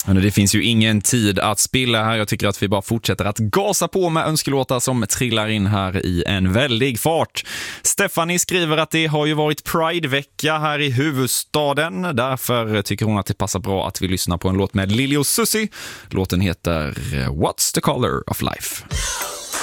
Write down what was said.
Men det finns ju ingen tid att spilla här. Jag tycker att vi bara fortsätter att gasa på med önskelåtar som trillar in här i en väldig fart. Stephanie skriver att det har ju varit Pride-vecka här i huvudstaden. Därför tycker hon att det passar bra att vi lyssnar på en låt med Lili och Susie. Låten heter What's the Color of Life?